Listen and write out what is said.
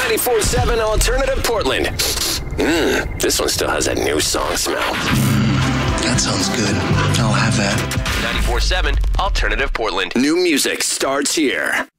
94.7 Alternative Portland. This one still has that new song smell. That sounds good. I'll have that. 94.7 Alternative Portland. New music starts here.